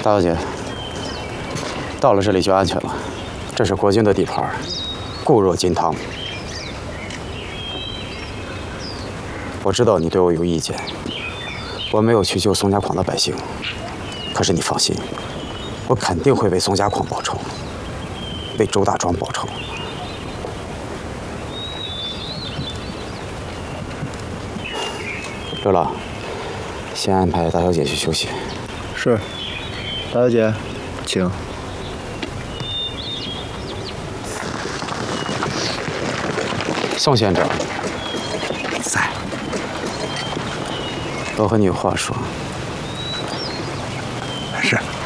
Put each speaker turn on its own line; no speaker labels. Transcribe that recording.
大小姐，到了这里就安全了。这是国军的地盘，固若金汤。我知道你对我有意见，我没有去救宋家矿的百姓。可是你放心，我肯定会为宋家矿报仇，为周大庄报仇。刘老，先安排大小姐去休息。
是，大小姐，请。
宋县长
在。
我和你有话说。